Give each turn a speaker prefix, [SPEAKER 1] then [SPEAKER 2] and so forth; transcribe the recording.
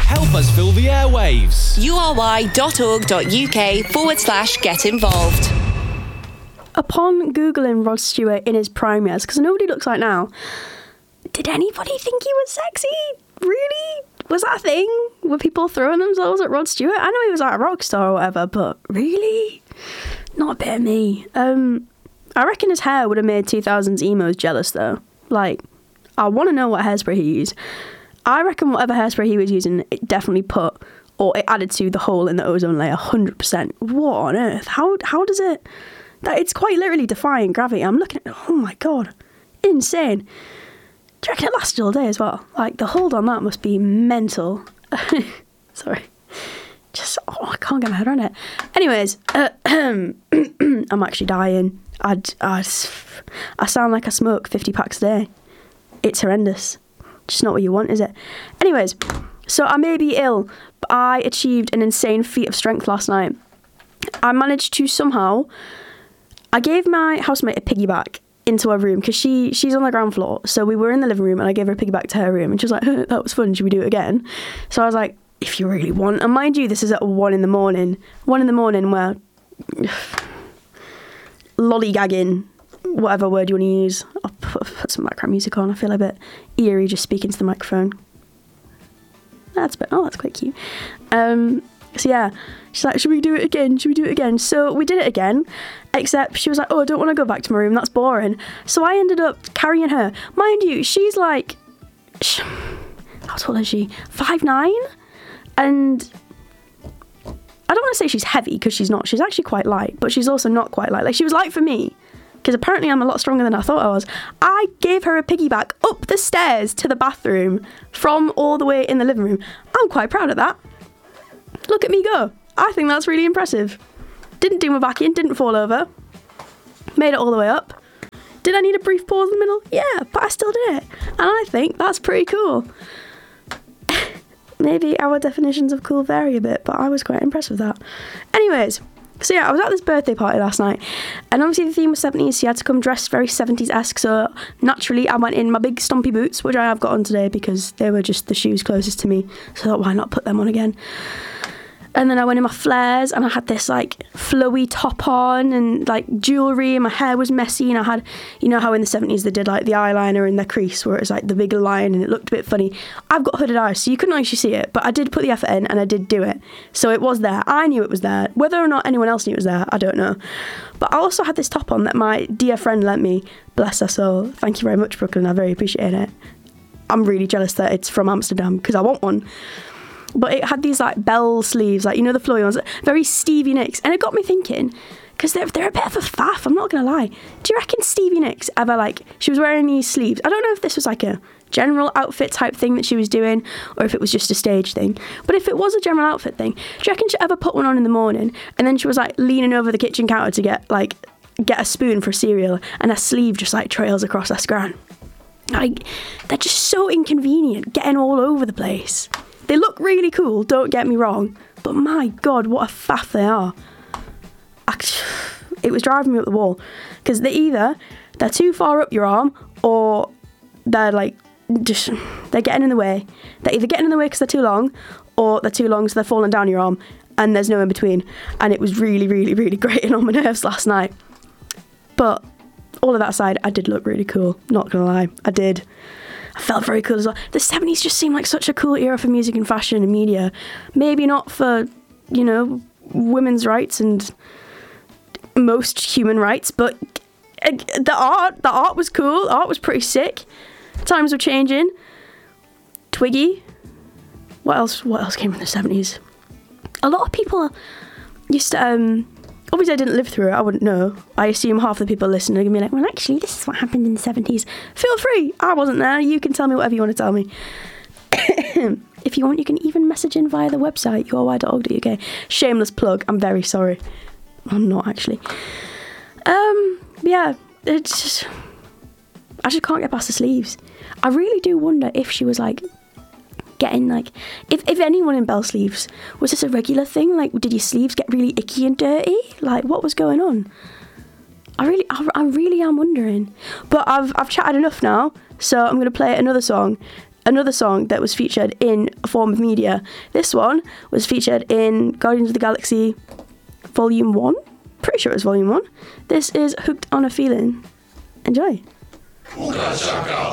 [SPEAKER 1] Help us fill the airwaves.
[SPEAKER 2] uri.org.uk/get involved.
[SPEAKER 3] Upon Googling Rod Stewart in his prime years, because I know what he looks like now, did anybody think he was sexy? Really? Was that a thing? Were people throwing themselves at Rod Stewart? I know he was like a rock star or whatever, but really? Not a bit of me. I reckon his hair would have made 2000s emos jealous, though. Like, I want to know what hairspray he used. I reckon whatever hairspray he was using, it definitely put, or it added to the hole in the ozone layer 100%. What on earth? How does it... It's quite literally defying gravity. I'm looking at... Oh my god. Insane. Do you reckon it lasted all day as well? Like, the hold on that must be mental. Sorry. Just... Oh, I can't get my head around it. Anyways, I'm actually dying. I sound like I smoke 50 packs a day. It's horrendous. Just not what you want, is it? Anyways, so I may be ill, but I achieved an insane feat of strength last night. I managed to somehow... I gave my housemate a piggyback into her room because she's on the ground floor. So we were in the living room and I gave her a piggyback to her room and she was like, that was fun, should we do it again? So I was like, if you really want. And mind you, this is at 1 in the morning. 1 in the morning where lollygagging, whatever word you want to use. I'll put some background music on. I feel a bit eerie just speaking to the microphone. That's quite cute. So yeah, she's like, should we do it again? Should we do it again? So we did it again, except she was like, oh, I don't want to go back to my room. That's boring. So I ended up carrying her. Mind you, she's like, how tall is she? 5'9"? And I don't want to say she's heavy because she's not. She's actually quite light, but she's also not quite light. Like, she was light for me because apparently I'm a lot stronger than I thought I was. I gave her a piggyback up the stairs to the bathroom from all the way in the living room. I'm quite proud of that. Look at me go. I think that's really impressive. Didn't do my back in, didn't fall over. Made it all the way up. Did I need a brief pause in the middle? Yeah, but I still did it. And I think that's pretty cool. Maybe our definitions of cool vary a bit, but I was quite impressed with that. Anyways, so yeah, I was at this birthday party last night, and obviously the theme was 70s, so you had to come dressed very 70s-esque, so naturally I went in my big stompy boots, which I have got on today because they were just the shoes closest to me, so I thought, why not put them on again? And then I went in my flares and I had this like flowy top on and like jewellery and my hair was messy and I had, you know how in the 70s they did like the eyeliner in their crease where it was like the big line and it looked a bit funny. I've got hooded eyes so you couldn't actually see it, but I did put the effort in and I did do it. So it was there. I knew it was there. Whether or not anyone else knew it was there, I don't know. But I also had this top on that my dear friend lent me. Bless her soul. Thank you very much, Brooklyn. I very appreciate it. I'm really jealous that it's from Amsterdam because I want one. But it had these like bell sleeves, like, you know, the flowy ones, very Stevie Nicks. And it got me thinking, because they're a bit of a faff, I'm not going to lie. Do you reckon Stevie Nicks ever, like, she was wearing these sleeves? I don't know if this was like a general outfit type thing that she was doing or if it was just a stage thing. But if it was a general outfit thing, do you reckon she ever put one on in the morning and then she was like leaning over the kitchen counter to get a spoon for cereal and her sleeve just like trails across her scran? Like, they're just so inconvenient, getting all over the place. They look really cool, don't get me wrong, but my God, what a faff they are. It was driving me up the wall, because they're too far up your arm, or they're getting in the way. They're either getting in the way because they're too long, or they're too long so they're falling down your arm, and there's no in between. And it was really, really, really grating on my nerves last night. But all of that aside, I did look really cool, not gonna lie, I did. I felt very cool as well. The 70s just seemed like such a cool era for music and fashion and media. Maybe not for, you know, women's rights and most human rights, but the art was cool. Art was pretty sick. Times were changing. Twiggy. What else came from the 70s? A lot of people used to... Obviously, I didn't live through it. I wouldn't know. I assume half the people listening are going to be like, well, actually, this is what happened in the 70s. Feel free. I wasn't there. You can tell me whatever you want to tell me. If you want, you can even message in via the website, uri.org.uk. Shameless plug. I'm very sorry. I'm not, actually. Yeah, it's just... I just can't get past the sleeves. I really do wonder if she was, like... getting like if anyone in bell sleeves, was this a regular thing? Like, did your sleeves get really icky and dirty? Like, what was going on? I really am wondering. But I've chatted enough now, so I'm going to play another song, another song that was featured in a form of media. This one was featured in Guardians of the Galaxy Volume 1. Pretty sure it was Volume 1. This is Hooked on a Feeling. Enjoy.
[SPEAKER 4] Uga chaka,